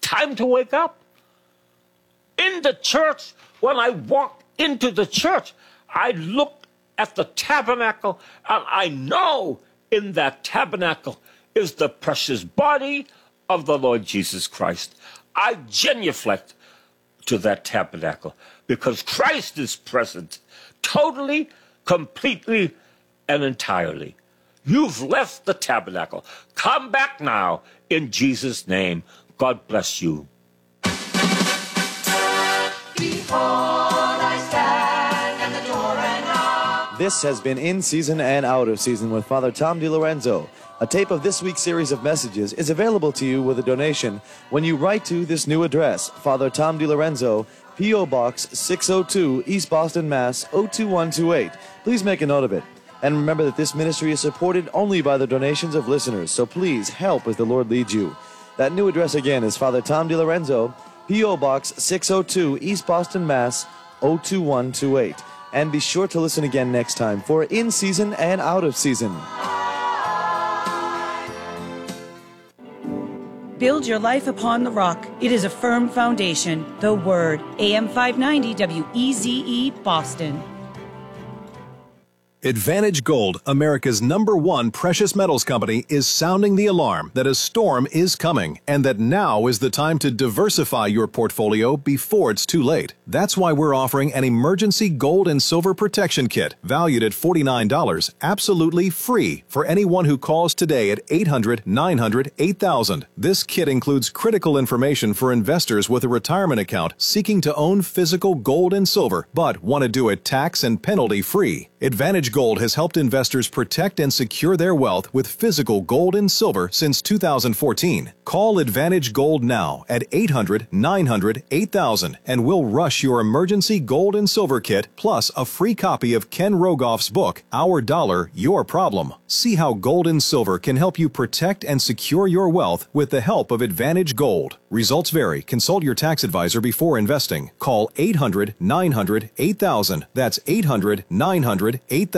time to wake up. In the church, when I walked into the church, I looked at the tabernacle, and I know in that tabernacle is the precious body of the Lord Jesus Christ. I genuflect to that tabernacle because Christ is present totally, completely, and entirely. You've left the tabernacle. Come back now in Jesus' name. God bless you. Behold, I stand at the door and knock. This has been In Season and Out of Season with Father Tom DiLorenzo. A tape of this week's series of messages is available to you with a donation when you write to this new address, Father Tom DiLorenzo, P.O. Box 602, East Boston, Mass. 02128. Please make a note of it. And remember that this ministry is supported only by the donations of listeners, so please help as the Lord leads you. That new address again is Father Tom DiLorenzo, P.O. Box 602, East Boston, Mass. 02128. And be sure to listen again next time for In Season and Out of Season. Build your life upon the rock. It is a firm foundation. The Word. AM 590 WEZE Boston. Advantage Gold, America's #1 precious metals company, is sounding the alarm that a storm is coming and that now is the time to diversify your portfolio before it's too late. That's why we're offering an emergency gold and silver protection kit valued at $49, absolutely free for anyone who calls today at 800-900-8000. This kit includes critical information for investors with a retirement account seeking to own physical gold and silver but want to do it tax and penalty free. Advantage Gold has helped investors protect and secure their wealth with physical gold and silver since 2014. Call Advantage Gold now at 800-900-8000 and we'll rush your emergency gold and silver kit plus a free copy of Ken Rogoff's book, Our Dollar, Your Problem. See how gold and silver can help you protect and secure your wealth with the help of Advantage Gold. Results vary. Consult your tax advisor before investing. Call 800-900-8000. That's 800-900-8000.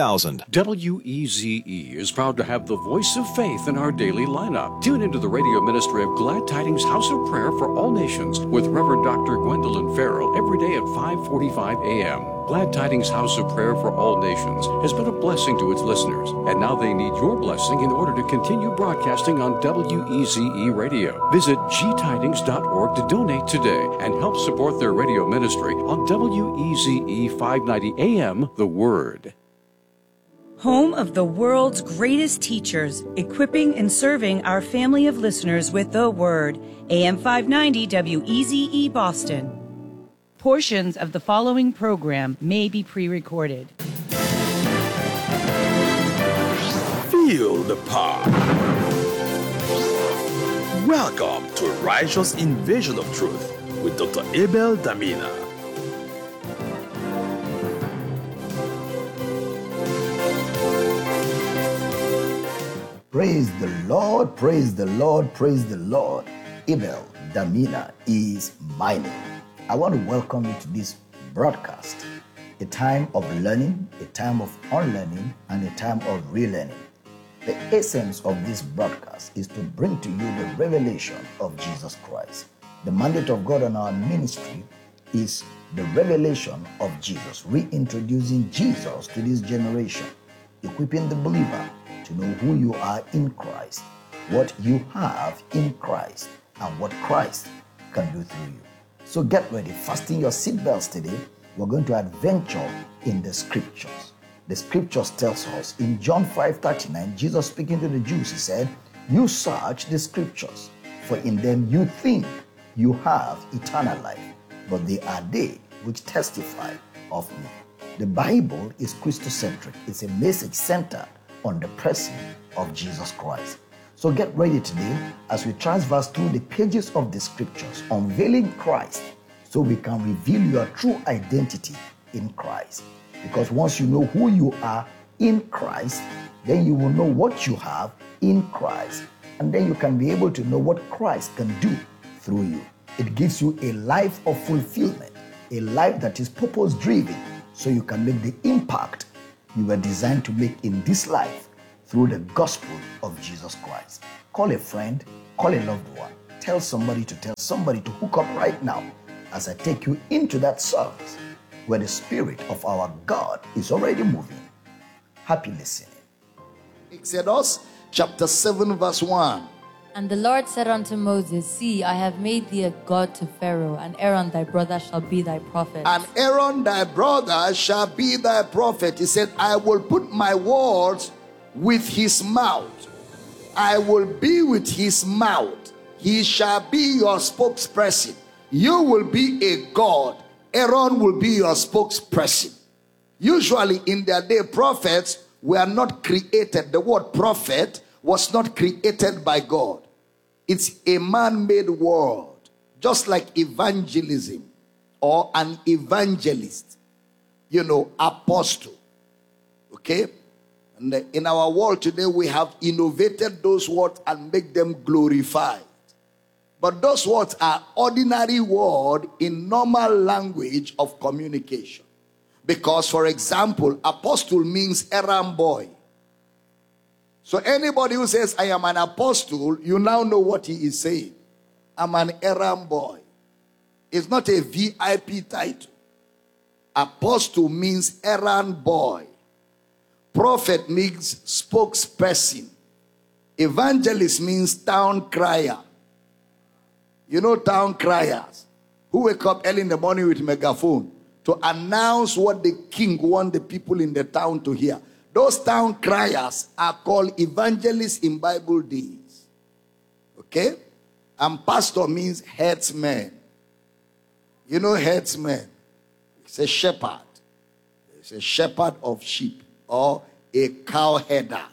WEZE is proud to have the voice of faith in our daily lineup. Tune into the radio ministry of Glad Tidings House of Prayer for All Nations with Reverend Dr. Gwendolyn Farrell every day at 5:45 a.m. Glad Tidings House of Prayer for All Nations has been a blessing to its listeners, and now they need your blessing in order to continue broadcasting on WEZE Radio. Visit gtidings.org to donate today and help support their radio ministry on WEZE 590 AM, The Word. Home of the world's greatest teachers, equipping and serving our family of listeners with the Word. AM 590 WEZE Boston. Portions of the following program may be pre-recorded. Feel the power. Welcome to Righteous Invasion of Truth with Dr. Abel Damina. Praise the Lord, praise the Lord, praise the Lord. Abel Damina is my name. I want to welcome you to this broadcast, a time of learning, a time of unlearning, and a time of relearning. The essence of this broadcast is to bring to you the revelation of Jesus Christ. The mandate of God on our ministry is the revelation of Jesus, reintroducing Jesus to this generation, equipping the believer to know who you are in Christ, what you have in Christ, and what Christ can do through you. So get ready, fasten your seatbelts today. We're going to adventure in the scriptures. The scriptures tells us in John 5:39, Jesus speaking to the Jews, he said, "You search the scriptures, for in them you think you have eternal life, but they are they which testify of me." The Bible is Christocentric. It's a message centered on the person of Jesus Christ. So get ready today as we transverse through the pages of the scriptures, unveiling Christ so we can reveal your true identity in Christ. Because once you know who you are in Christ, then you will know what you have in Christ. And then you can be able to know what Christ can do through you. It gives you a life of fulfillment, a life that is purpose-driven, so you can make the impact you were designed to make in this life through the gospel of Jesus Christ. Call a friend, call a loved one, Tell somebody to hook up right now as I take you into that service where the Spirit of our God is already moving. Happy listening. Exodus chapter 7 verse 1. And the Lord said unto Moses, See, I have made thee a god to Pharaoh, and Aaron thy brother shall be thy prophet. And Aaron thy brother shall be thy prophet. He said, I will put my words with his mouth. I will be with his mouth. He shall be your spokesperson. You will be a god. Aaron will be your spokesperson. Usually in their day, prophets were not created. The word prophet was not created by God. It's a man-made word. Just like evangelism or an evangelist. You know, apostle. Okay? And in our world today, we have innovated those words and make them glorified. But those words are ordinary words in normal language of communication. Because, for example, apostle means errand boy. So anybody who says, I am an apostle, you now know what he is saying. I'm an errand boy. It's not a VIP title. Apostle means errand boy. Prophet means spokesperson. Evangelist means town crier. You know town criers who wake up early in the morning with megaphone to announce what the king wants the people in the town to hear. Those town criers are called evangelists in Bible days. Okay? And pastor means headsman. You know headsman? It's a shepherd. It's a shepherd of sheep. Or a cow header.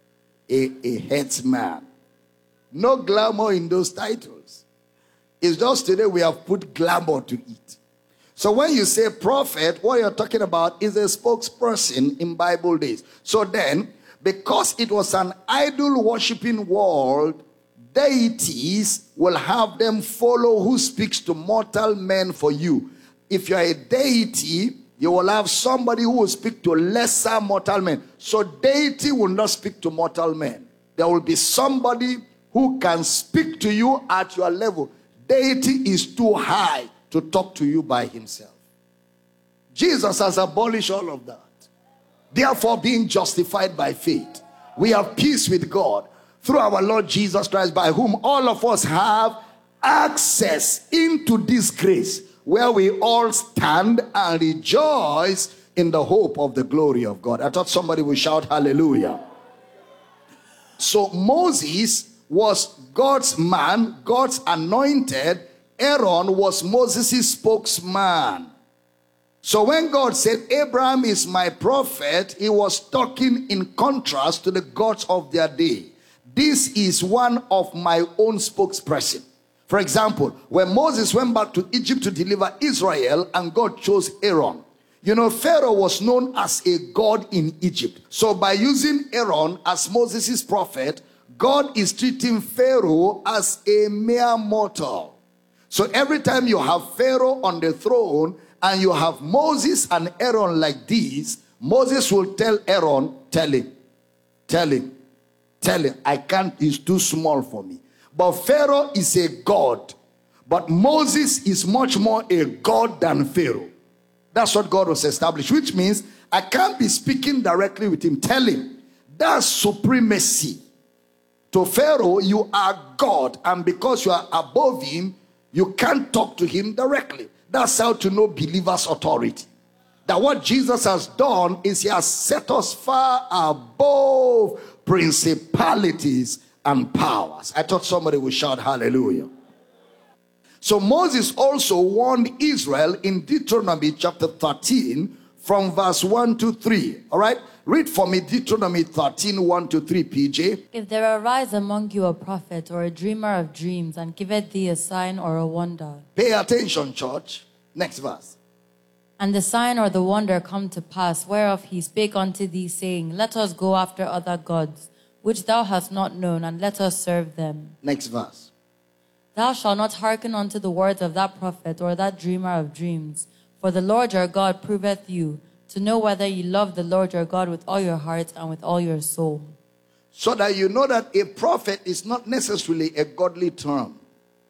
A headsman. No glamour in those titles. It's just today we have put glamour to it. So when you say prophet, what you're talking about is a spokesperson in Bible days. So then, because it was an idol worshipping world, deities will have them follow who speaks to mortal men for you. If you're a deity, you will have somebody who will speak to lesser mortal men. So deity will not speak to mortal men. There will be somebody who can speak to you at your level. Deity is too high to talk to you by himself. Jesus has abolished all of that. Therefore, being justified by faith, we have peace with God through our Lord Jesus Christ, by whom all of us have access into this grace, where we all stand and rejoice in the hope of the glory of God. I thought somebody would shout hallelujah. So Moses was God's man, God's anointed. Aaron was Moses' spokesman. So when God said, Abraham is my prophet, he was talking in contrast to the gods of their day. This is one of my own spokesperson. For example, when Moses went back to Egypt to deliver Israel and God chose Aaron, you know, Pharaoh was known as a god in Egypt. So by using Aaron as Moses' prophet, God is treating Pharaoh as a mere mortal. So every time you have Pharaoh on the throne and you have Moses and Aaron like this, Moses will tell Aaron, tell him, I can't, he's too small for me. But Pharaoh is a god. But Moses is much more a god than Pharaoh. That's what God was established, which means I can't be speaking directly with him. Tell him, that's supremacy. To Pharaoh, you are God, and because you are above him, you can't talk to him directly. That's how to know believers' authority. That what Jesus has done is he has set us far above principalities and powers. I thought somebody would shout hallelujah. So Moses also warned Israel in Deuteronomy chapter 13 from verse 1 to 3. All right? Read for me Deuteronomy 13, 1 to 3, PJ. If there arise among you a prophet or a dreamer of dreams, and giveth thee a sign or a wonder. Pay attention, church. Next verse. And the sign or the wonder come to pass, whereof he spake unto thee, saying, Let us go after other gods, which thou hast not known, and let us serve them. Next verse. Thou shalt not hearken unto the words of that prophet or that dreamer of dreams. For the Lord your God proveth you, to know whether ye love the Lord your God with all your heart and with all your soul. So that you know that a prophet is not necessarily a godly term.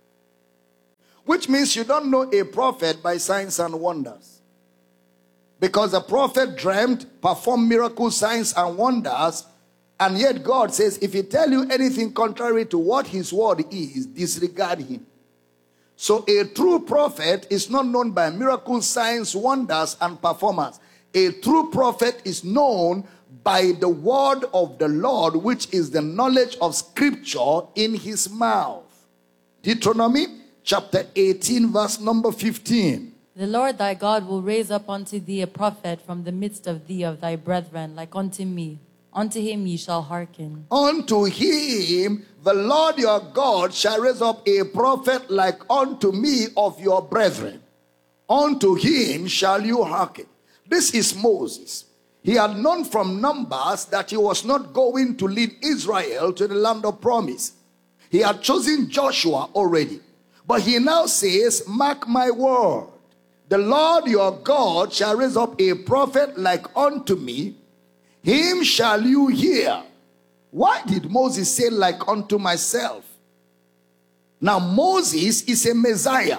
Which means you don't know a prophet by signs and wonders. Because a prophet dreamt, performed miracles, signs and wonders, and yet God says, if he tell you anything contrary to what his word is, disregard him. So a true prophet is not known by miracles, signs, wonders, and performance. A true prophet is known by the word of the Lord, which is the knowledge of scripture in his mouth. Deuteronomy chapter 18, verse number 15. The Lord thy God will raise up unto thee a prophet from the midst of thee of thy brethren, like unto me. Unto him ye shall hearken. Unto him the Lord your God shall raise up a prophet like unto me of your brethren. Unto him shall you hearken. This is Moses. He had known from Numbers that he was not going to lead Israel to the land of promise. He had chosen Joshua already. But he now says, mark my word. The Lord your God shall raise up a prophet like unto me. Him shall you hear. Why did Moses say like unto myself? Now Moses is a Messiah.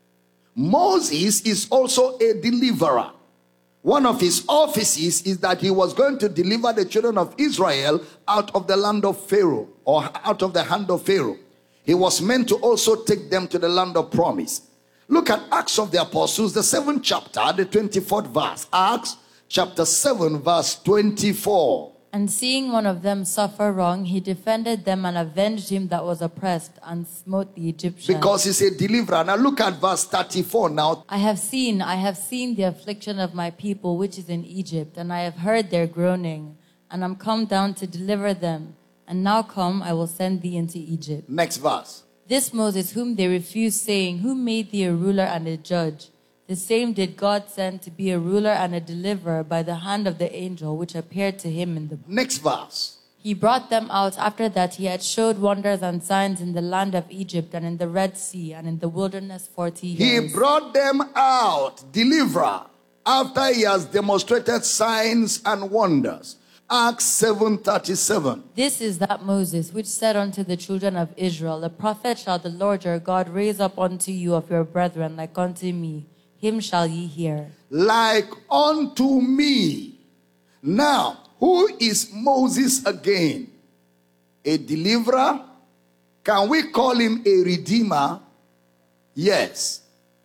Moses is also a deliverer. One of his offices is that he was going to deliver the children of Israel out of the land of Pharaoh, or out of the hand of Pharaoh. He was meant to also take them to the land of promise. Look at Acts of the Apostles, the 7th chapter, the 24th verse. Acts chapter 7, verse 24. And seeing one of them suffer wrong, he defended them and avenged him that was oppressed, and smote the Egyptians. Because he's a deliverer. Now look at verse 34 now. I have seen the affliction of my people which is in Egypt, and I have heard their groaning, and am come down to deliver them. And now come, I will send thee into Egypt. Next verse. This Moses whom they refused, saying, who made thee a ruler and a judge? The same did God send to be a ruler and a deliverer by the hand of the angel which appeared to him in the... Next verse. He brought them out after that he had showed wonders and signs in the land of Egypt and in the Red Sea and in the wilderness 40 years. He brought them out, deliverer, after he has demonstrated signs and wonders. Acts 7:37. This is that Moses which said unto the children of Israel, a prophet shall the Lord your God raise up unto you of your brethren like unto me. Him shall ye hear. Like unto me. Now, who is Moses again? A deliverer? Can we call him a redeemer? Yes.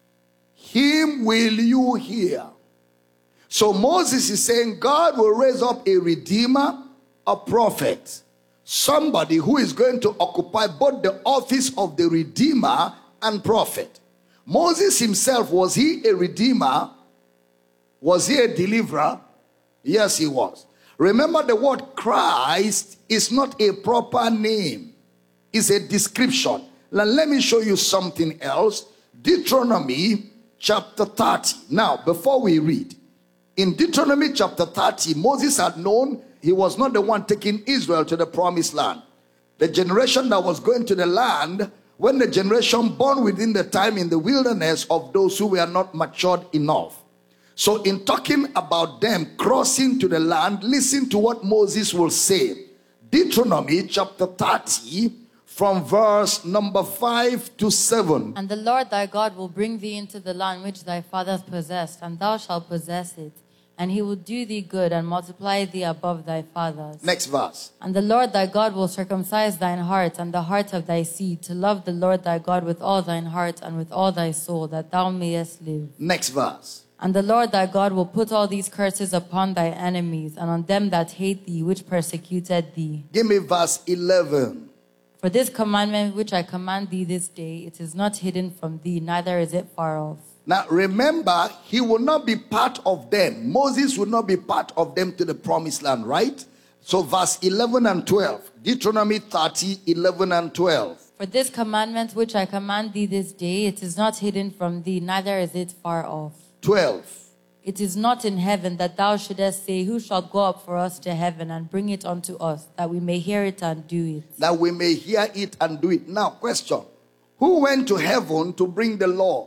Him will you hear. So Moses is saying God will raise up a redeemer, a prophet, somebody who is going to occupy both the office of the redeemer and prophet. Moses himself, was he a redeemer? Was he a deliverer? Yes, he was. Remember, the word Christ is not a proper name. It's a description. Now, let me show you something else. Deuteronomy chapter 30. Now, before we read, in Deuteronomy chapter 30, Moses had known he was not the one taking Israel to the promised land. The generation that was going to the land, when the generation born within the time in the wilderness of those who were not matured enough. So in talking about them crossing to the land, listen to what Moses will say. Deuteronomy chapter 30, from verse number 5 to 7. And the Lord thy God will bring thee into the land which thy fathers possessed, and thou shalt possess it. And he will do thee good and multiply thee above thy fathers. Next verse. And the Lord thy God will circumcise thine heart and the heart of thy seed, to love the Lord thy God with all thine heart and with all thy soul, that thou mayest live. Next verse. And the Lord thy God will put all these curses upon thy enemies and on them that hate thee, which persecuted thee. Give me verse 11. For this commandment which I command thee this day, it is not hidden from thee, neither is it far off. Now remember, he will not be part of them. Moses will not be part of them to the promised land, right? So verse 11 and 12. Deuteronomy 30, 11 and 12. For this commandment which I command thee this day, it is not hidden from thee, neither is it far off. 12. It is not in heaven that thou shouldest say, who shall go up for us to heaven and bring it unto us, that we may hear it and do it. That we may hear it and do it. Now question. Who went to heaven to bring the law?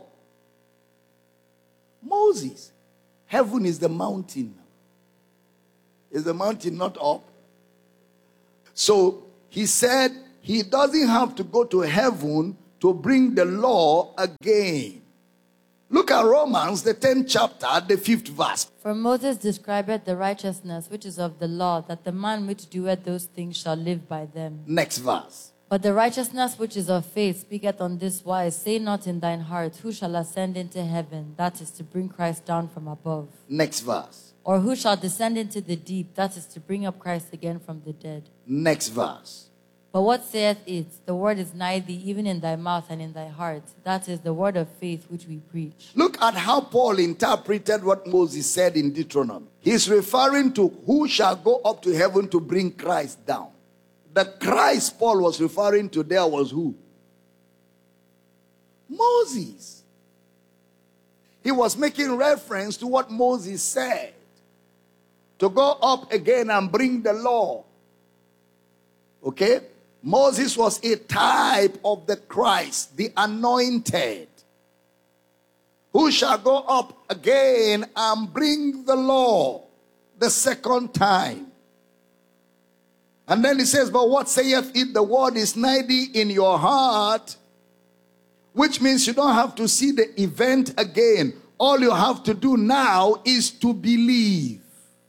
Moses. Heaven is the mountain. Is the mountain not up? So he said he doesn't have to go to heaven to bring the law again. Look at Romans, the 10th chapter, the 5th verse. For Moses describeth the righteousness which is of the law, that the man which doeth those things shall live by them. Next verse. But the righteousness which is of faith speaketh on this wise, say not in thine heart, who shall ascend into heaven, that is to bring Christ down from above. Next verse. Or who shall descend into the deep, that is to bring up Christ again from the dead. Next verse. But what saith it? The word is nigh thee, even in thy mouth and in thy heart. That is the word of faith which we preach. Look at how Paul interpreted what Moses said in Deuteronomy. He's referring to who shall go up to heaven to bring Christ down. The Christ Paul was referring to there was who? Moses. He was making reference to what Moses said. To go up again and bring the law. Okay? Moses was a type of the Christ, the anointed, who shall go up again and bring the law the second time. And then he says, but what saith it? The word is nigh thee in your heart, which means you don't have to see the event again. All you have to do now is to believe.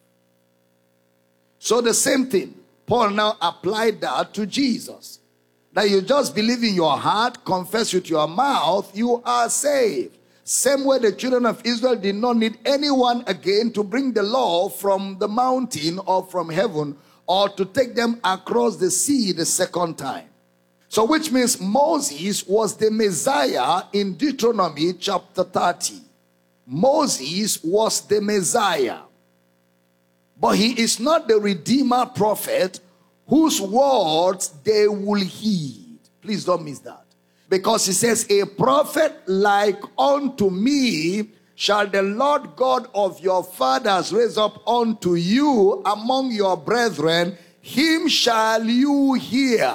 So the same thing. Paul now applied that to Jesus. That you just believe in your heart, confess with your mouth, you are saved. Same way the children of Israel did not need anyone again to bring the law from the mountain or from heaven or to take them across the sea the second time. So which means Moses was the Messiah in Deuteronomy chapter 30. Moses was the Messiah. But he is not the Redeemer prophet whose words they will heed. Please don't miss that. Because he says, a prophet like unto me shall the Lord God of your fathers raise up unto you among your brethren. Him shall you hear.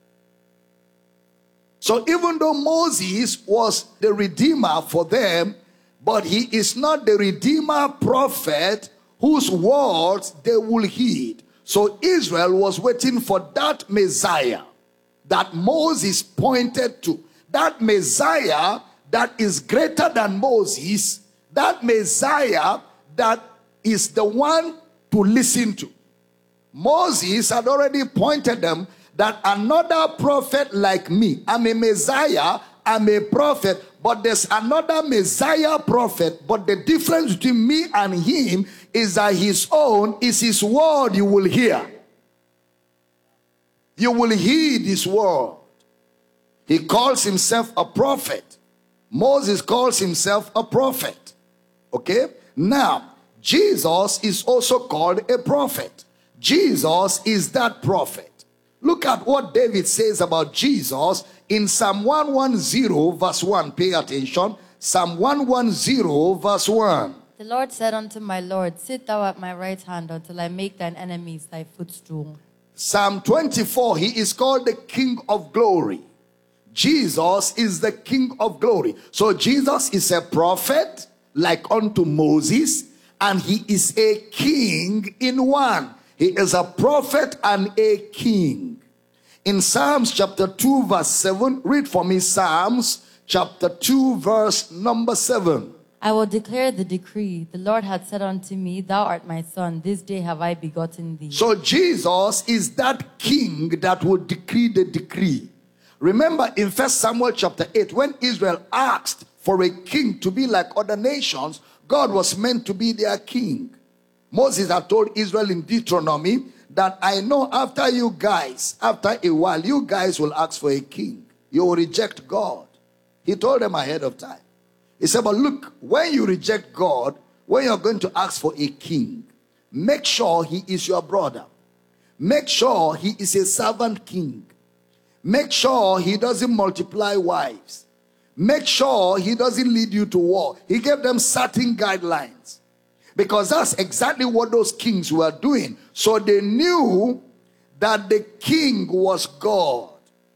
So even though Moses was the Redeemer for them, but he is not the Redeemer prophet whose words they will heed. So Israel was waiting for that Messiah that Moses pointed to. That Messiah that is greater than Moses. That Messiah that is the one to listen to. Moses had already pointed them that another prophet like me, I'm a Messiah, I'm a prophet, but there's another Messiah prophet, but the difference between me and him is that his own is his word you will hear. You will heed his word. He calls himself a prophet. Moses calls himself a prophet. Okay? Now, Jesus is also called a prophet. Jesus is that prophet. Look at what David says about Jesus in Psalm 110 verse 1. Pay attention. Psalm 110 verse 1. The Lord said unto my Lord, sit thou at my right hand until I make thine enemies thy footstool. Psalm 24, he is called the King of Glory. Jesus is the King of Glory. So Jesus is a prophet like unto Moses, and he is a king in one. He is a prophet and a king. In Psalms chapter 2 verse 7, read for me Psalms chapter 2 verse number 7. I will declare the decree. The Lord hath said unto me, thou art my son, this day have I begotten thee. So Jesus is that king that will decree the decree. Remember in 1 Samuel chapter 8, when Israel asked for a king to be like other nations, God was meant to be their king. Moses had told Israel in Deuteronomy that I know after you guys, after a while, you guys will ask for a king. You will reject God. He told them ahead of time. He said, but look, when you reject God, when you're going to ask for a king, make sure he is your brother. Make sure he is a servant king. Make sure he doesn't multiply wives. Make sure he doesn't lead you to war. He gave them certain guidelines. Because that's exactly what those kings were doing. So they knew that the king was God.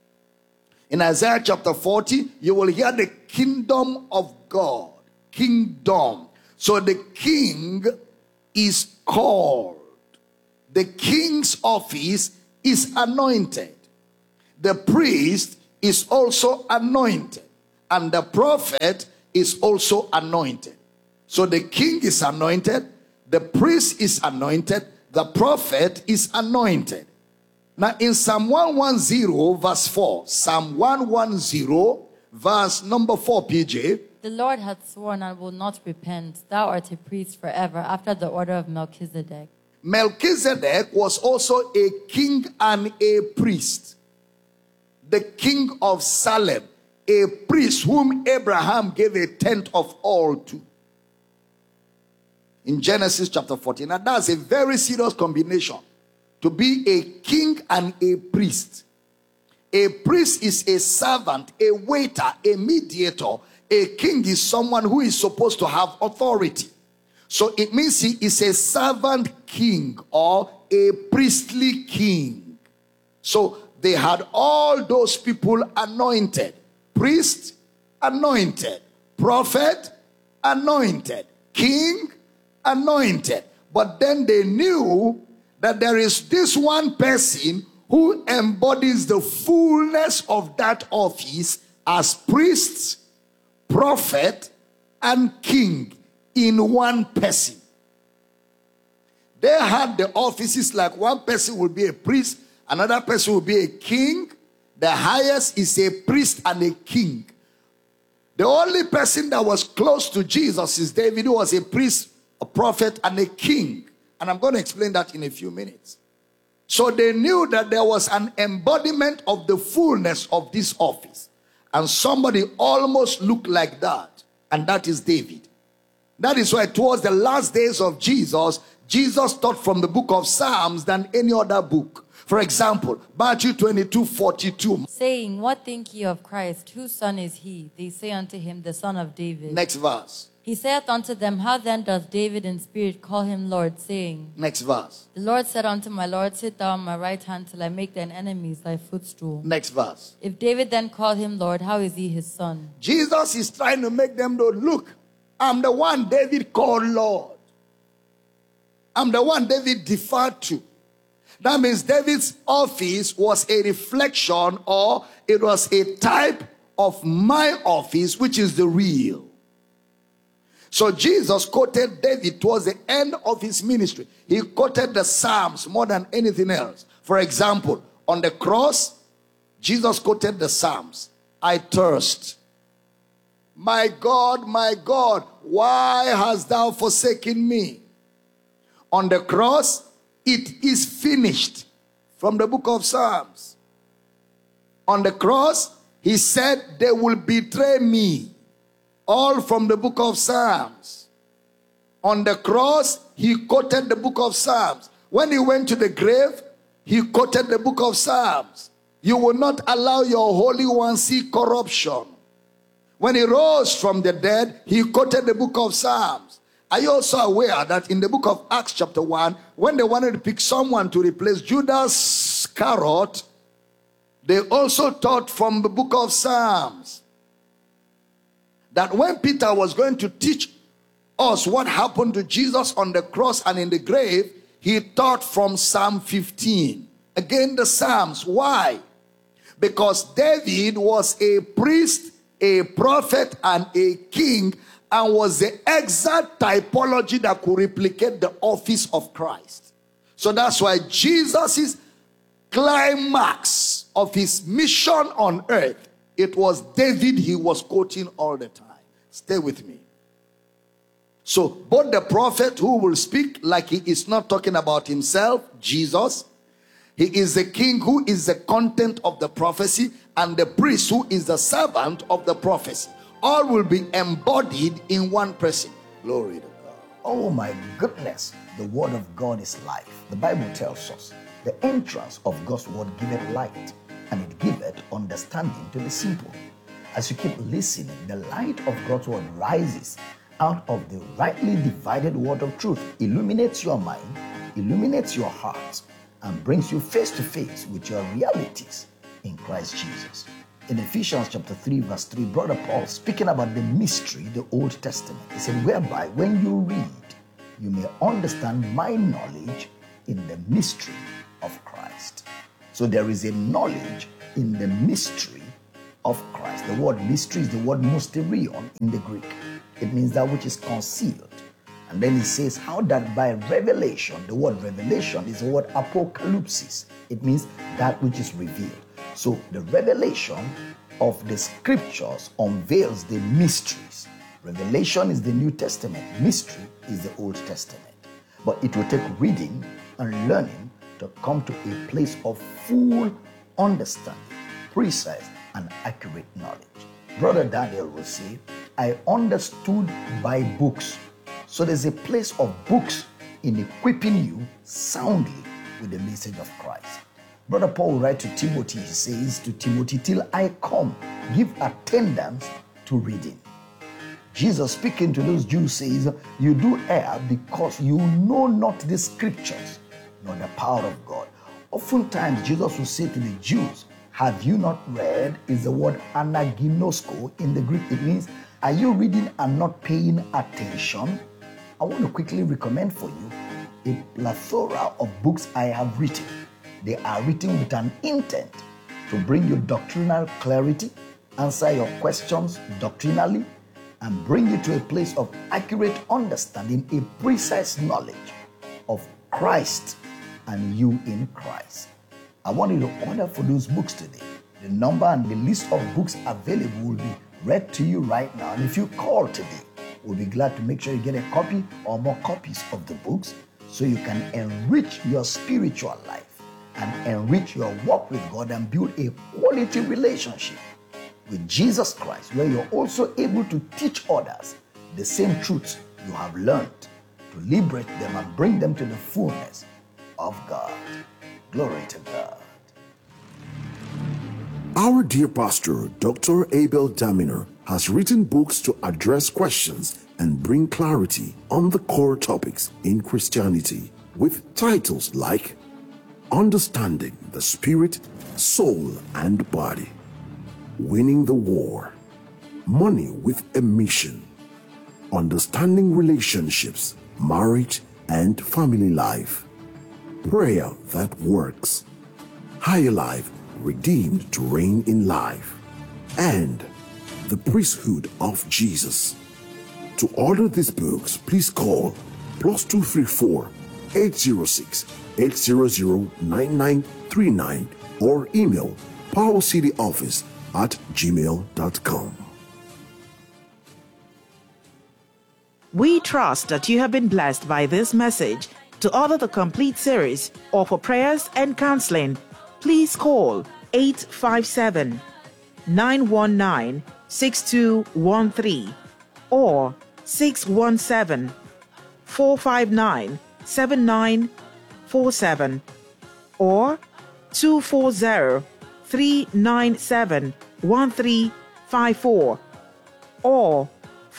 In Isaiah chapter 40, you will hear the kingdom of God. Kingdom. So the king is called. The king's office is anointed. The priest is also anointed, and the prophet is also anointed. So the king is anointed, the priest is anointed, the prophet is anointed. Now in Psalm 110 verse 4, Psalm 110 verse number 4, PJ. The Lord hath sworn and will not repent. Thou art a priest forever, after the order of Melchizedek. Melchizedek was also a king and a priest. The king of Salem, a priest whom Abraham gave a tenth of all to. In Genesis chapter 14. Now that's a very serious combination. To be a king and a priest. A priest is a servant, a waiter, a mediator. A king is someone who is supposed to have authority. So it means he is a servant king or a priestly king. So they had all those people anointed. Priest, anointed. Prophet, anointed. King, anointed. But then they knew that there is this one person who embodies the fullness of that office as priest, prophet, and king in one person. They had the offices like one person will be a priest, another person will be a king. The highest is a priest and a king. The only person that was close to Jesus is David, who was a priest, a prophet, and a king. And I'm going to explain that in a few minutes. So they knew that there was an embodiment of the fullness of this office. And somebody almost looked like that. And that is David. That is why towards the last days of Jesus, Jesus taught from the book of Psalms than any other book. For example, Matthew 22:42. Saying, what think ye of Christ? Whose son is he? They say unto him, the son of David. Next verse. He saith unto them, how then doth David in spirit call him Lord, saying, Next verse. the Lord said unto my Lord, sit thou on my right hand till I make thine enemies thy footstool. Next verse. If David then called him Lord, how is he his son? Jesus is trying to make them know, look, I'm the one David called Lord. I'm the one David deferred to. That means David's office was a reflection, or it was a type of my office, which is the real. So Jesus quoted David towards the end of his ministry. He quoted the Psalms more than anything else. For example, on the cross, Jesus quoted the Psalms. I thirst. My God, why hast thou forsaken me? On the cross, it is finished. From the book of Psalms. On the cross, he said, they will betray me. All from the book of Psalms. On the cross, he quoted the book of Psalms. When he went to the grave, he quoted the book of Psalms. You will not allow your Holy One see corruption. When he rose from the dead, he quoted the book of Psalms. Are you also aware that in the book of Acts chapter 1, when they wanted to pick someone to replace Judas Iscariot, they also taught from the book of Psalms. That when Peter was going to teach us what happened to Jesus on the cross and in the grave, he taught from Psalm 15. Again, the Psalms. Why? Because David was a priest, a prophet, and a king, and was the exact typology that could replicate the office of Christ. So that's why Jesus' climax of his mission on earth, it was David he was quoting all the time. Stay with me. So both the prophet who will speak like he is not talking about himself, Jesus, he is the king who is the content of the prophecy, and the priest who is the servant of the prophecy. All will be embodied in one person. Glory to God. Oh my goodness. The word of God is life. The Bible tells us the entrance of God's word giveth light, and it giveth understanding to the simple. As you keep listening, the light of God's word rises out of the rightly divided word of truth, illuminates your mind, illuminates your heart, and brings you face to face with your realities in Christ Jesus. In Ephesians chapter 3 verse 3, Brother Paul, speaking about the mystery, the Old Testament, he said, whereby when you read, you may understand my knowledge in the mystery of Christ. So there is a knowledge in the mystery of Christ. The word mystery is the word mysterion in the Greek. It means that which is concealed. And then it says how that by revelation, the word revelation is the word apocalypsis. It means that which is revealed. So the revelation of the scriptures unveils the mysteries. Revelation is the New Testament. Mystery is the Old Testament. But it will take reading and learning to come to a place of full understanding, precise and accurate knowledge. Brother Daniel will say, I understood by books. So there's a place of books in equipping you soundly with the message of Christ. Brother Paul will write to Timothy, he says to Timothy, till I come, give attendance to reading. Jesus speaking to those Jews says, you do err because you know not the scriptures, nor the power of God. Oftentimes Jesus will say to the Jews, have you not read? Is the word anaginosko in the Greek. It means, are you reading and not paying attention? I want to quickly recommend for you a plethora of books I have written. They are written with an intent to bring you doctrinal clarity, answer your questions doctrinally, and bring you to a place of accurate understanding, a precise knowledge of Christ and you in Christ. I want you to order for those books today. The number and the list of books available will be read to you right now. And if you call today, we'll be glad to make sure you get a copy or more copies of the books so you can enrich your spiritual life and enrich your walk with God and build a quality relationship with Jesus Christ, where you're also able to teach others the same truths you have learned, to liberate them and bring them to the fullness of God. Glory to God. Our dear pastor, Dr. Abel Damina, has written books to address questions and bring clarity on the core topics in Christianity, with titles like Understanding the Spirit, Soul, and Body, Winning the War, Money with a Mission, Understanding Relationships, Marriage and Family Life, Prayer That Works, Higher Life, Redeemed to Reign in Life, and The Priesthood of Jesus. To order these books, please call +234 806 800 9939 or email powercityoffice@gmail.com. We trust that you have been blessed by this message. To order the complete series or for prayers and counseling, please call 857-919-6213 or 617-459-7947 or 240-397-1354 or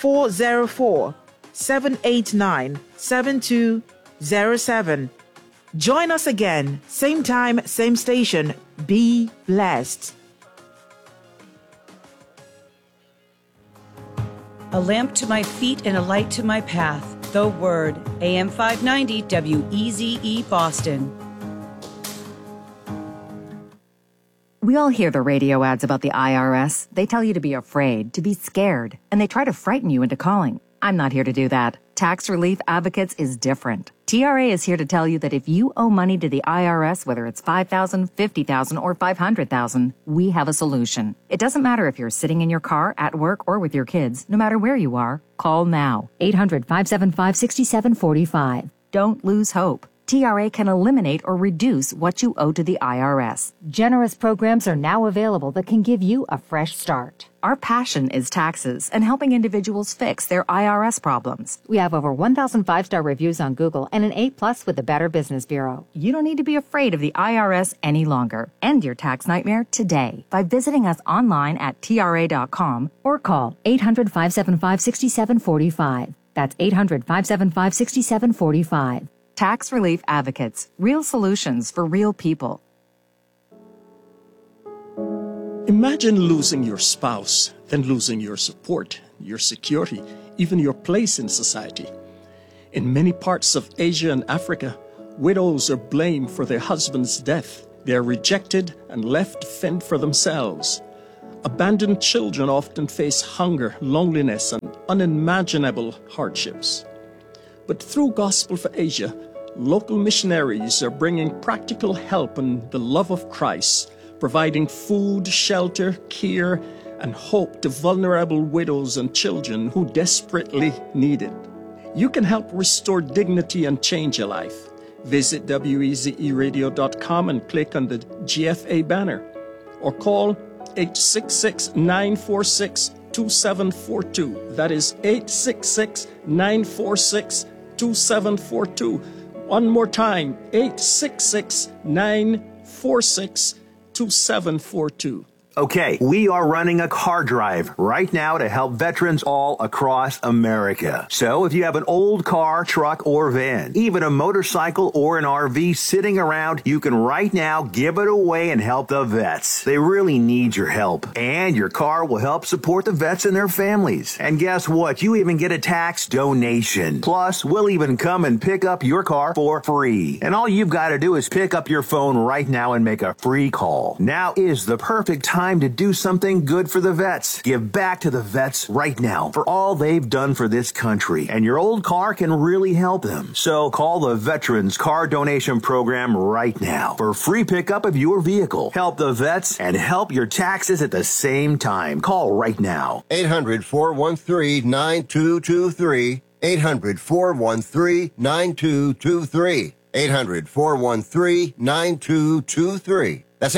404-789-7207. Join us again, same time, same station. Be blessed. A lamp to my feet and a light to my path. The Word. AM 590 WEZE Boston. We all hear the radio ads about the IRS. They tell you to be afraid, to be scared, and they try to frighten you into calling. I'm not here to do that. Tax Relief Advocates is different. TRA is here to tell you that if you owe money to the IRS, whether it's $5,000, $50,000, or $500,000, we have a solution. It doesn't matter if you're sitting in your car, at work, or with your kids. No matter where you are, call now. 800-575-6745. Don't lose hope. TRA can eliminate or reduce what you owe to the IRS. Generous programs are now available that can give you a fresh start. Our passion is taxes and helping individuals fix their IRS problems. We have over 1,000 5-star reviews on Google and an A+ with the Better Business Bureau. You don't need to be afraid of the IRS any longer. End your tax nightmare today by visiting us online at TRA.com or call 800-575-6745. That's 800-575-6745. Tax Relief Advocates. Real solutions for real people. Imagine losing your spouse, then losing your support, your security, even your place in society. In many parts of Asia and Africa, widows are blamed for their husband's death. They are rejected and left to fend for themselves. abandoned children often face hunger, loneliness, and unimaginable hardships. But through Gospel for Asia, local missionaries are bringing practical help and the love of Christ, providing food, shelter, care, and hope to vulnerable widows and children who desperately need it. You can help restore dignity and change a life. Visit wezeradio.com and click on the GFA banner, or call 866-946-2742. That is 866-946-2742. One more time, 866-946-2742. Okay, we are running a car drive right now to help veterans all across America. So if you have an old car, truck, or van, even a motorcycle or an RV sitting around, you can right now give it away and help the vets. They really need your help. And your car will help support the vets and their families. And guess what? You even get a tax donation. Plus, we'll even come and pick up your car for free. And all you've got to do is pick up your phone right now and make a free call. Now is the perfect time to do something good for the vets. Give back to the vets right now for all they've done for this country. And your old car can really help them. So call the Veterans Car Donation Program right now for free pickup of your vehicle. Help the vets and help your taxes at the same time. Call right now. 800-413-9223. 800-413-9223. 800-413-9223. That's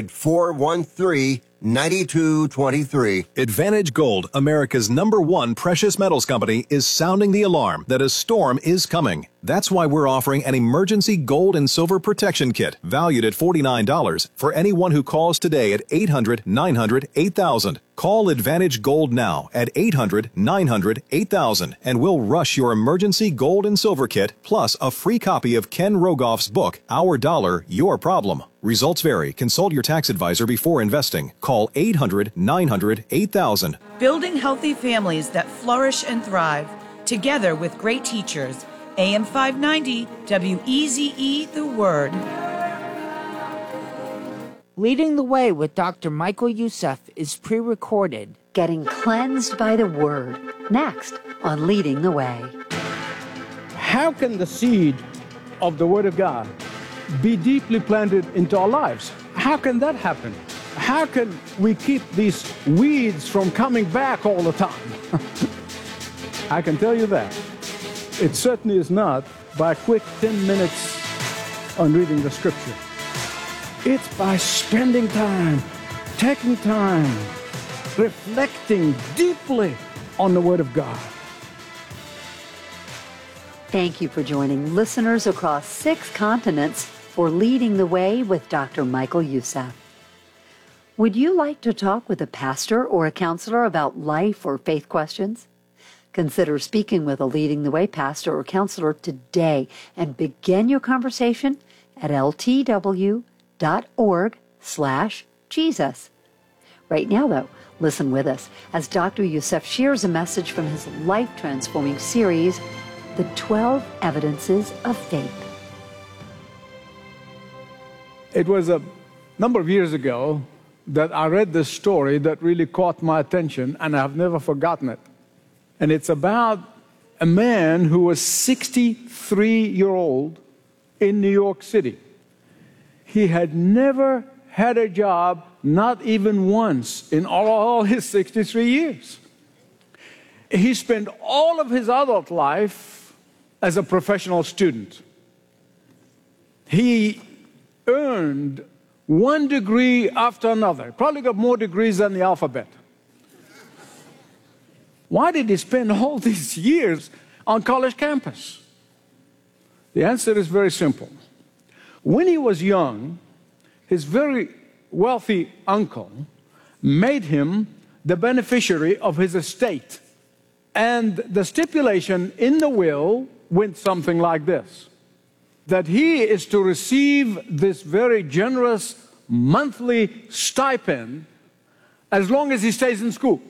800-413-9223. Advantage Gold, America's #1 precious metals company, is sounding the alarm that a storm is coming. That's why we're offering an emergency gold and silver protection kit valued at $49 for anyone who calls today at 800-900-8000. Call Advantage Gold now at 800-900-8000 and we'll rush your emergency gold and silver kit plus a free copy of Ken Rogoff's book, Our Dollar, Your Problem. Results vary. Consult your tax advisor before investing. Call 800-900-8000. Building healthy families that flourish and thrive, together with great teachers. AM 590, WEZE, The Word. Leading the Way with Dr. Michael Youssef is pre-recorded. Getting cleansed by the Word. Next on Leading the Way. How can the seed of the Word of God be deeply planted into our lives? How can that happen? How can we keep these weeds from coming back all the time? I can tell you that. It certainly is not by a quick 10 minutes on reading the Scripture. It's by spending time, taking time, reflecting deeply on the Word of God. Thank you for joining listeners across 6 continents for Leading the Way with Dr. Michael Youssef. Would you like to talk with a pastor or a counselor about life or faith questions? Consider speaking with a Leading the Way pastor or counselor today and begin your conversation at ltw.org/Jesus. Right now, though, listen with us as Dr. Youssef shares a message from his life-transforming series, The 12 Evidences of Faith. It was a number of years ago that I read this story that really caught my attention, and I've never forgotten it. And it's about a man who was 63-year-old in New York City. He had never had a job, not even once, in all his 63 years. He spent all of his adult life as a professional student. He earned one degree after another. Probably got more degrees than the alphabet. Why did he spend all these years on college campus? The answer is very simple. When he was young, his very wealthy uncle made him the beneficiary of his estate. And the stipulation in the will went something like this: that he is to receive this very generous monthly stipend as long as he stays in school.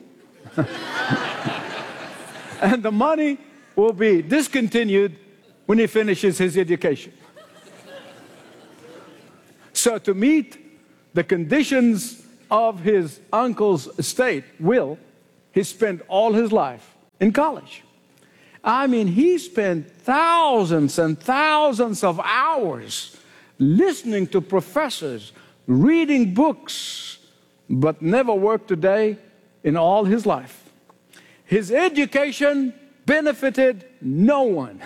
And the money will be discontinued when he finishes his education. So to meet the conditions of his uncle's estate, will, he spent all his life in college. I mean, he spent thousands and thousands of hours listening to professors, reading books, but never worked a day in all his life. His education benefited no one.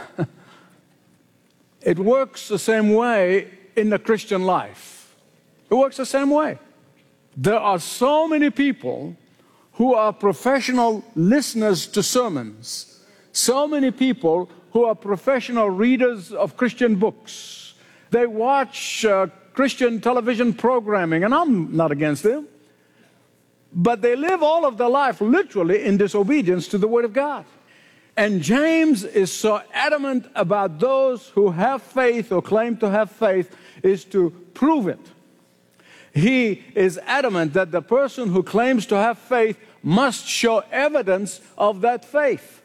It works the same way in the Christian life. It works the same way. There are so many people who are professional listeners to sermons, so many people who are professional readers of Christian books. They watch Christian television programming, and I'm not against them, but they live all of their life literally in disobedience to the Word of God. And James is so adamant about those who have faith or claim to have faith is to prove it. He is adamant that the person who claims to have faith must show evidence of that faith.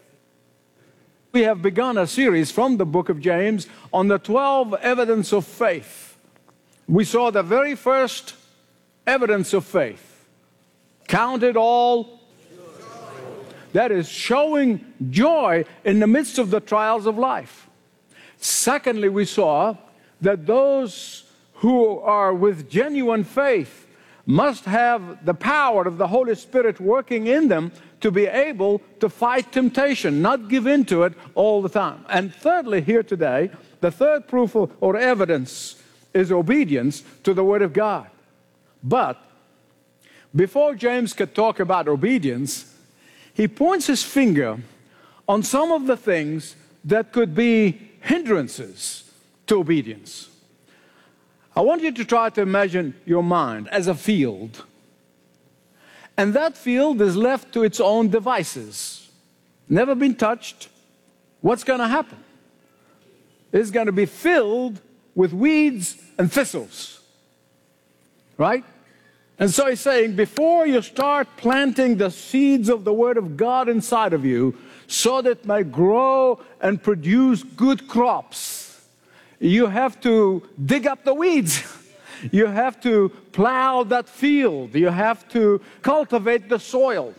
We have begun a series from the book of James on the 12 evidence of faith. We saw the very first evidence of faith. Count it all. That is showing joy in the midst of the trials of life. Secondly, we saw that those who are with genuine faith must have the power of the Holy Spirit working in them to be able to fight temptation, not give in to it all the time. And thirdly, here today, the third proof or evidence is obedience to the Word of God. But before James could talk about obedience, he points his finger on some of the things that could be hindrances to obedience. I want you to try to imagine your mind as a field. And that field is left to its own devices. Never been touched. What's going to happen? It's going to be filled with weeds and thistles. Right? And so he's saying, before you start planting the seeds of the Word of God inside of you, so that it may grow and produce good crops, you have to dig up the weeds. You have to plow that field. You have to cultivate the soil.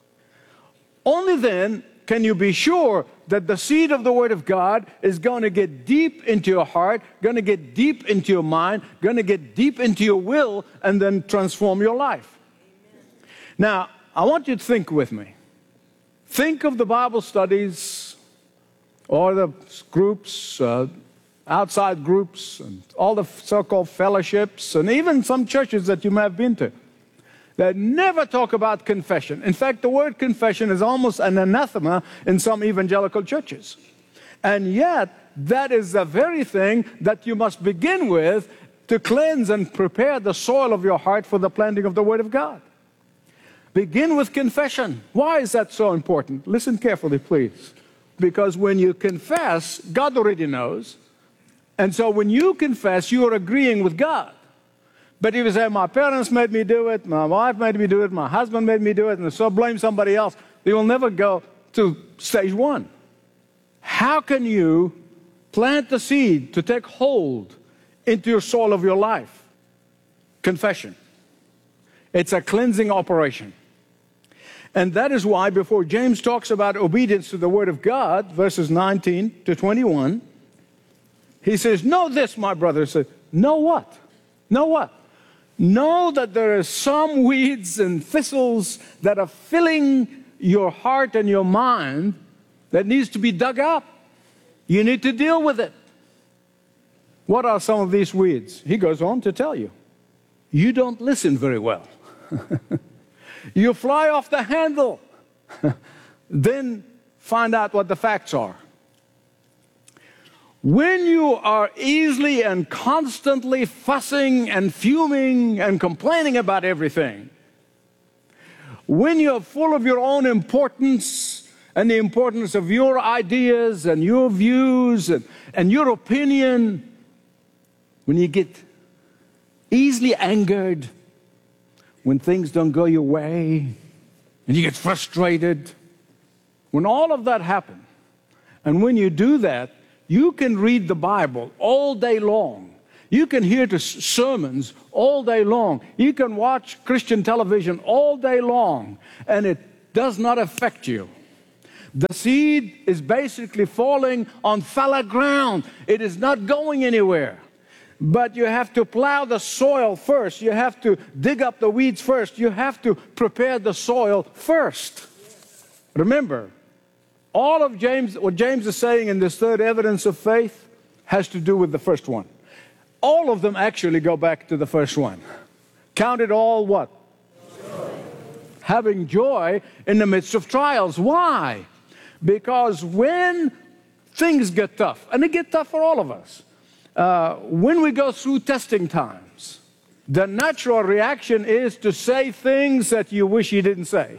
Only then can you be sure that the seed of the Word of God is going to get deep into your heart, going to get deep into your mind, going to get deep into your will, and then transform your life. Now, I want you to think with me. Think of the Bible studies or the groups, outside groups, and all the so-called fellowships, and even some churches that you may have been to that never talk about confession. In fact, the word confession is almost an anathema in some evangelical churches. And yet, that is the very thing that you must begin with to cleanse and prepare the soil of your heart for the planting of the Word of God. Begin with confession. Why is that so important? Listen carefully, please. Because when you confess, God already knows. And so when you confess, you are agreeing with God. But if you say, my parents made me do it, my wife made me do it, my husband made me do it, and so blame somebody else, you will never go to stage one. How can you plant the seed to take hold into your soul of your life? Confession. It's a cleansing operation. And that is why before James talks about obedience to the Word of God, verses 19 to 21, he says, know this, my brother. He says, know what? Know what? Know that there are some weeds and thistles that are filling your heart and your mind that needs to be dug up. You need to deal with it. What are some of these weeds? He goes on to tell you. You don't listen very well. You fly off the handle. Then find out what the facts are. When you are easily and constantly fussing and fuming and complaining about everything, when you're full of your own importance and the importance of your ideas and your views and your opinion, when you get easily angered, when things don't go your way, and you get frustrated, when all of that happens, and when you do that, you can read the Bible all day long. You can hear the sermons all day long. You can watch Christian television all day long, and it does not affect you. The seed is basically falling on fallow ground. It is not going anywhere. But you have to plow the soil first. You have to dig up the weeds first. You have to prepare the soil first. Remember, all of James, what James is saying in this third evidence of faith has to do with the first one. All of them actually go back to the first one. Count it all what? Joy. Having joy in the midst of trials. Why? Because when things get tough, and they get tough for all of us, when we go through testing times, the natural reaction is to say things that you wish you didn't say.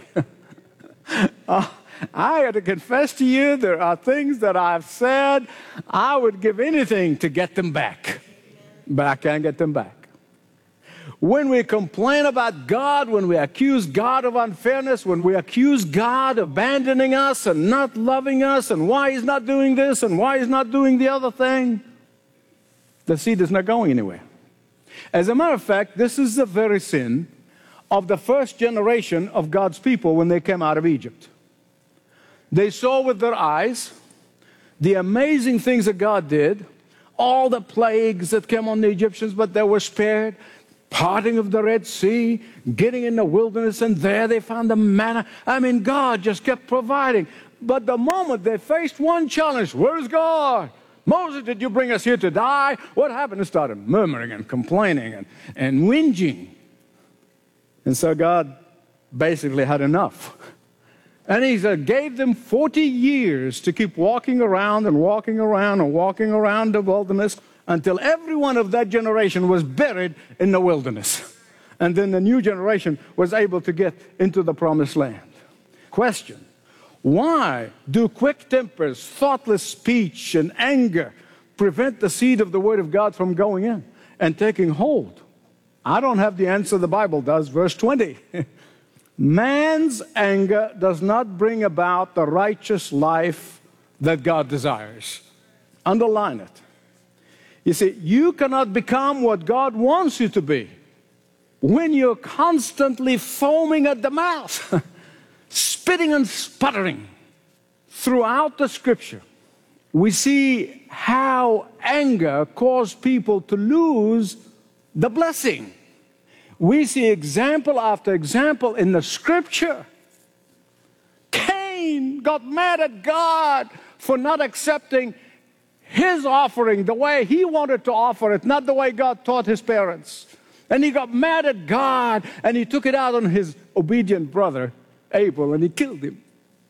I got to confess to you, there are things that I've said, I would give anything to get them back. But I can't get them back. When we complain about God, when we accuse God of unfairness, when we accuse God of abandoning us and not loving us and why He's not doing this and why He's not doing the other thing, the seed is not going anywhere. As a matter of fact, this is the very sin of the first generation of God's people when they came out of Egypt. They saw with their eyes the amazing things that God did, all the plagues that came on the Egyptians, but they were spared. Parting of the Red Sea, getting in the wilderness, and there they found the manna. I mean, God just kept providing. But the moment they faced one challenge, where's God? Moses, did you bring us here to die? What happened? They started murmuring and complaining and whinging. And so God basically had enough. And He gave them 40 years to keep walking around and walking around and walking around the wilderness until every one of that generation was buried in the wilderness. And then the new generation was able to get into the promised land. Question: why do quick tempers, thoughtless speech, and anger prevent the seed of the Word of God from going in and taking hold? I don't have the answer, the Bible does. Verse 20. Man's anger does not bring about the righteous life that God desires. Underline it. You see, you cannot become what God wants you to be when you're constantly foaming at the mouth, spitting and sputtering. Throughout the Scripture, we see how anger caused people to lose the blessing. We see example after example in the Scripture. Cain got mad at God for not accepting his offering the way he wanted to offer it, not the way God taught his parents. And he got mad at God, and he took it out on his obedient brother, Abel, and he killed him.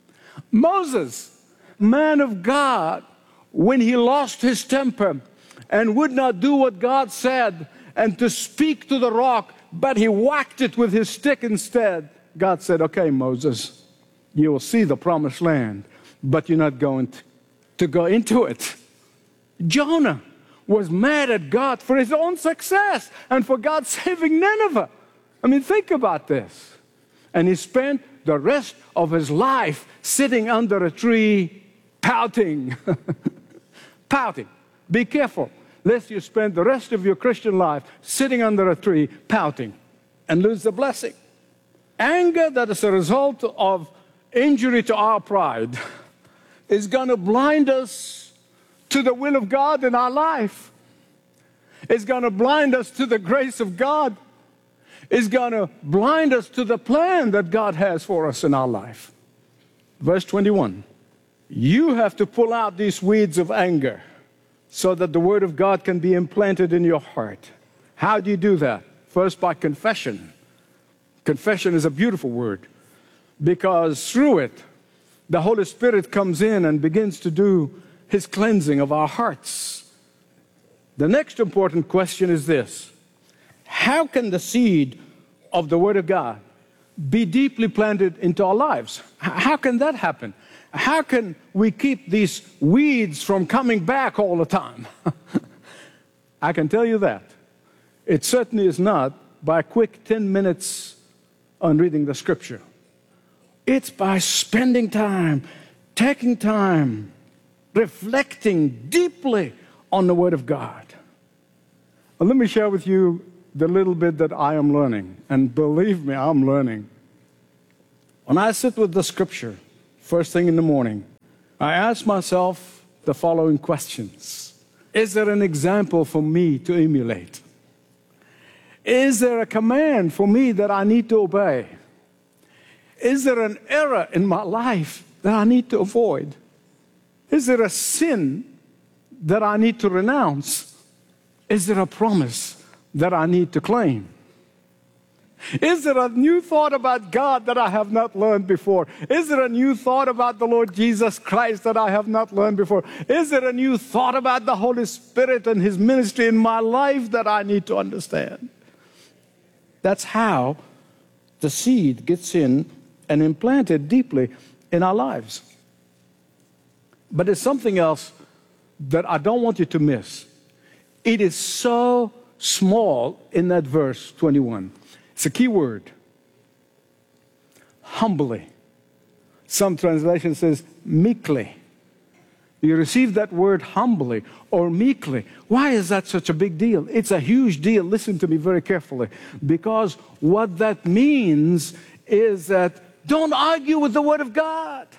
Moses, man of God, when he lost his temper and would not do what God said and to speak to the rock, but he whacked it with his stick instead. God said, okay, Moses, you will see the promised land, but you're not going to go into it. Jonah was mad at God for his own success and for God saving Nineveh. I mean, think about this. And he spent the rest of his life sitting under a tree pouting. Pouting. Be careful, lest you spend the rest of your Christian life sitting under a tree pouting and lose the blessing. Anger that is a result of injury to our pride is going to blind us to the will of God in our life. It's going to blind us to the grace of God. It's going to blind us to the plan that God has for us in our life. Verse 21. You have to pull out these weeds of anger so that the Word of God can be implanted in your heart. How do you do that? First, by confession. Confession is a beautiful word because through it, the Holy Spirit comes in and begins to do His cleansing of our hearts. The next important question is this: how can the seed of the Word of God be deeply planted into our lives? How can that happen? How can we keep these weeds from coming back all the time? I can tell you that. It certainly is not by a quick 10 minutes on reading the Scripture. It's by spending time, taking time, reflecting deeply on the Word of God. Well, let me share with you the little bit that I am learning. And believe me, I'm learning. When I sit with the scripture, first thing in the morning, I ask myself the following questions. Is there an example for me to emulate? Is there a command for me that I need to obey? Is there an error in my life that I need to avoid? Is there a sin that I need to renounce? Is there a promise that I need to claim? Is there a new thought about God that I have not learned before? Is there a new thought about the Lord Jesus Christ that I have not learned before? Is there a new thought about the Holy Spirit and His ministry in my life that I need to understand? That's how the seed gets in and implanted deeply in our lives. But there's something else that I don't want you to miss. It is so small in that verse 21. It's a key word. Humbly. Some translation says meekly. You receive that word humbly or meekly. Why is that such a big deal? It's a huge deal. Listen to me very carefully. Because what that means is that don't argue with the Word of God.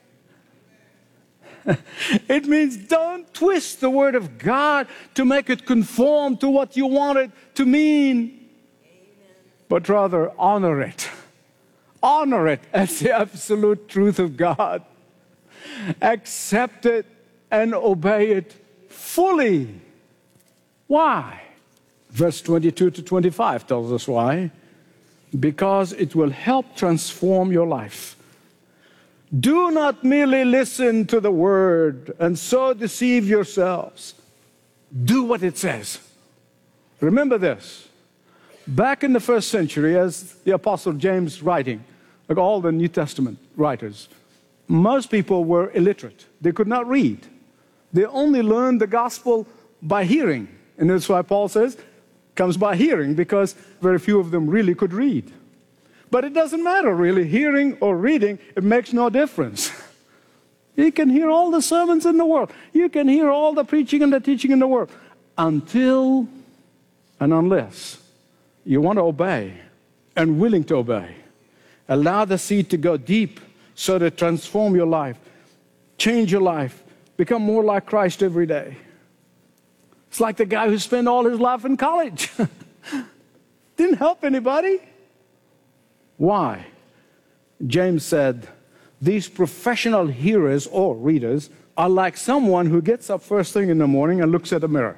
It means don't twist the Word of God to make it conform to what you want it to mean. But rather honor it. Honor it as the absolute truth of God. Accept it and obey it fully. Why? Verse 22 to 25 tells us why. Because it will help transform your life. Do not merely listen to the word and so deceive yourselves. Do what it says. Remember this. Back in the first century, as the Apostle James writing, like all the New Testament writers, most people were illiterate. They could not read. They only learned the gospel by hearing. And that's why Paul says, comes by hearing, because very few of them really could read. But it doesn't matter really, hearing or reading, it makes no difference. You can hear all the sermons in the world. You can hear all the preaching and the teaching in the world. Until and unless you want to obey and willing to obey. Allow the seed to go deep so that it transform your life, change your life, become more like Christ every day. It's like the guy who spent all his life in college. Didn't help anybody. Why? James said, these professional hearers or readers are like someone who gets up first thing in the morning and looks at a mirror.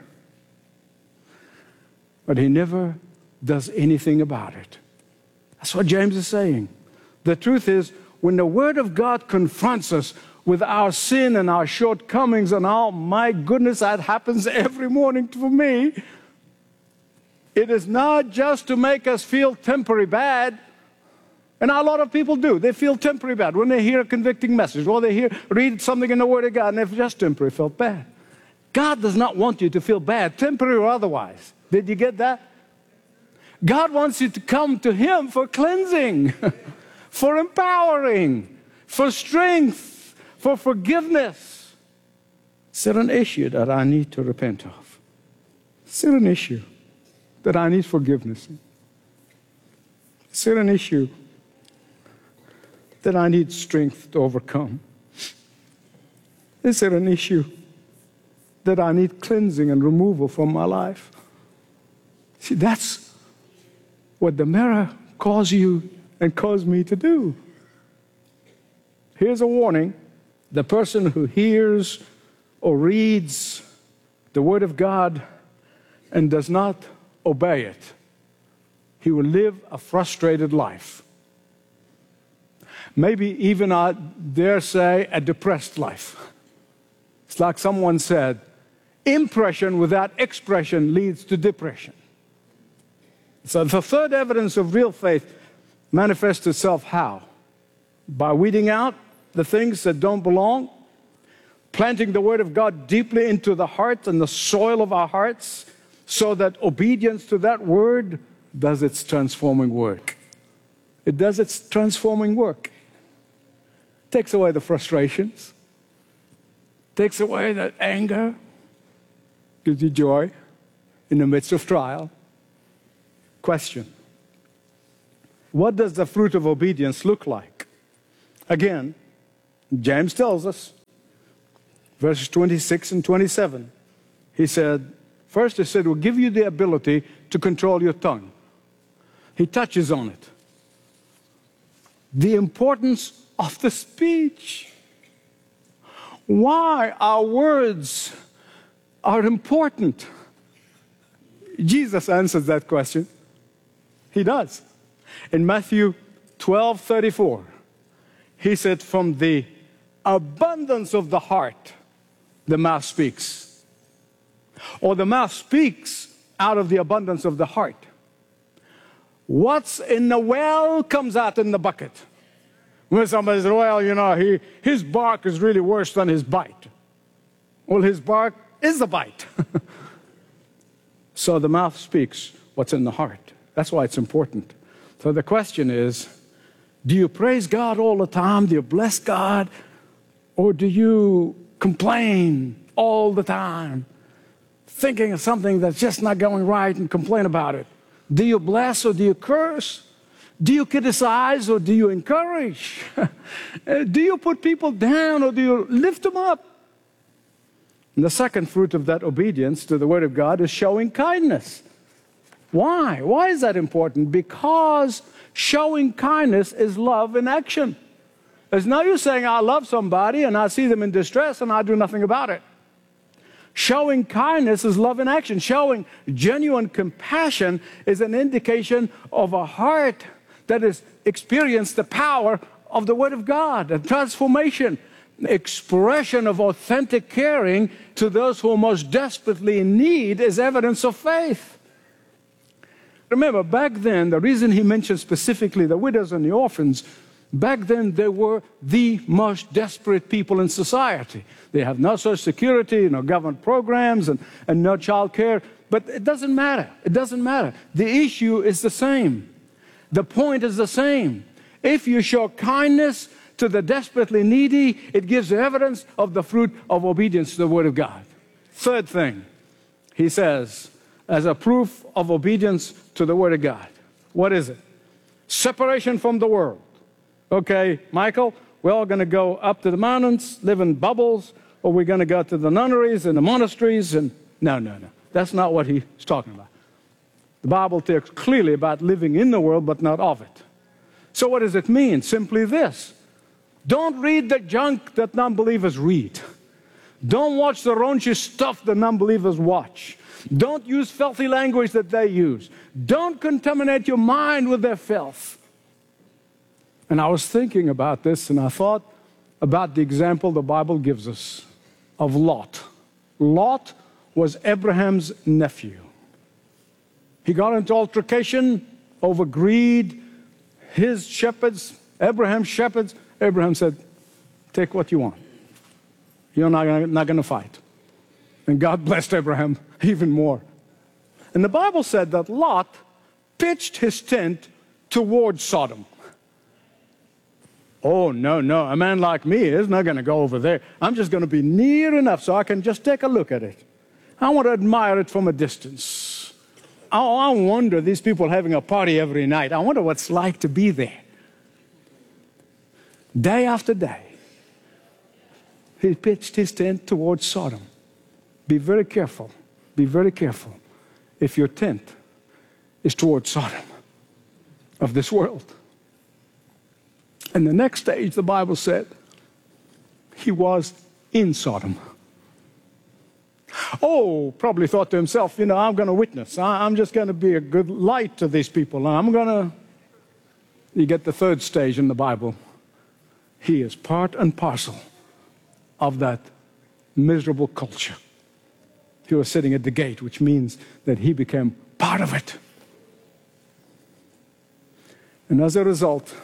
But he never does anything about it. That's what James is saying. The truth is, when the Word of God confronts us with our sin and our shortcomings and oh my goodness, that happens every morning for me, it is not just to make us feel temporary bad. And a lot of people do. They feel temporary bad when they hear a convicting message or they read something in the Word of God and they've just temporarily felt bad. God does not want you to feel bad, temporary or otherwise. Did you get that? God wants you to come to Him for cleansing, for empowering, for strength, for forgiveness. Is there an issue that I need to repent of? Is there an issue that I need forgiveness? Is there an issue that I need strength to overcome? Is there an issue that I need cleansing and removal from my life? See, that's what the mirror calls you and calls me to do. Here's a warning. The person who hears or reads the Word of God and does not obey it, he will live a frustrated life. Maybe even, I dare say, a depressed life. It's like someone said, impression without expression leads to depression. So the third evidence of real faith manifests itself how? By weeding out the things that don't belong, planting the Word of God deeply into the heart and the soil of our hearts, so that obedience to that Word does its transforming work. It does its transforming work. Takes away the frustrations, takes away that anger, gives you joy, in the midst of trial. Question: what does the fruit of obedience look like? Again, James tells us, verses 26 and 27. He said, first he said, we'll give you the ability to control your tongue. He touches on it. The importance of the speech. Why our words are important. Jesus answers that question. He does. In Matthew 12:34, he said, from the abundance of the heart, the mouth speaks. Or the mouth speaks out of the abundance of the heart. What's in the well comes out in the bucket. When somebody says, well, you know, his bark is really worse than his bite. Well, his bark is a bite. So the mouth speaks what's in the heart. That's why it's important. So the question is, do you praise God all the time? Do you bless God? Or do you complain all the time, thinking of something that's just not going right and complain about it? Do you bless or do you curse? Do you criticize or do you encourage? Do you put people down or do you lift them up? And the second fruit of that obedience to the Word of God is showing kindness. Why? Why is that important? Because showing kindness is love in action. There's no use saying I love somebody and I see them in distress and I do nothing about it. Showing kindness is love in action. Showing genuine compassion is an indication of a heart that has experienced the power of the Word of God, a transformation, expression of authentic caring to those who are most desperately in need is evidence of faith. Remember, back then, the reason he mentioned specifically the widows and the orphans, back then they were the most desperate people in society. They have no social security, no government programs, and no child care. But it doesn't matter. It doesn't matter. The issue is the same. The point is the same. If you show kindness to the desperately needy, it gives evidence of the fruit of obedience to the Word of God. Third thing, he says, as a proof of obedience to the Word of God. What is it? Separation from the world. Okay, Michael, we're all going to go up to the mountains, live in bubbles, or we're going to go to the nunneries and the monasteries. And no. That's not what he's talking about. The Bible talks clearly about living in the world, but not of it. So what does it mean? Simply this. Don't read the junk that non-believers read. Don't watch the raunchy stuff that non-believers watch. Don't use filthy language that they use. Don't contaminate your mind with their filth. And I was thinking about this, and I thought about the example the Bible gives us of Lot. Lot was Abraham's nephew. He got into altercation over greed. His shepherds, Abraham's shepherds, Abraham said, take what you want. You're not going to fight. And God blessed Abraham even more. And the Bible said that Lot pitched his tent towards Sodom. Oh, no, a man like me is not going to go over there. I'm just going to be near enough so I can just take a look at it. I want to admire it from a distance. Oh, I wonder, these people having a party every night, I wonder what it's like to be there. Day after day, he pitched his tent towards Sodom. Be very careful. Be very careful if your tent is towards Sodom of this world. And the next stage, the Bible said, he was in Sodom. Oh, probably thought to himself, you know, I'm going to witness. I'm just going to be a good light to these people. You get the third stage in the Bible. He is part and parcel of that miserable culture. He was sitting at the gate, which means that he became part of it. And as a result,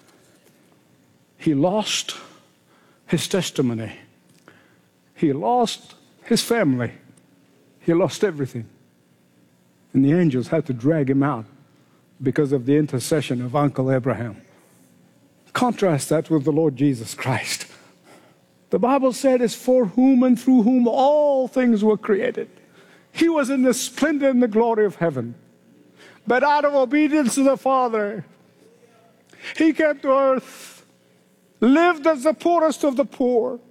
he lost his testimony. He lost his family. He lost everything. And the angels had to drag him out because of the intercession of Uncle Abraham. Contrast that with the Lord Jesus Christ. The Bible said it's for whom and through whom all things were created. He was in the splendor and the glory of heaven. But out of obedience to the Father, he came to earth, lived as the poorest of the poor,